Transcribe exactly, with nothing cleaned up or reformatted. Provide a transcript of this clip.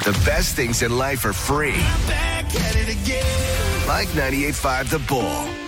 The best things in life are free. Like ninety-eight point five The Bull.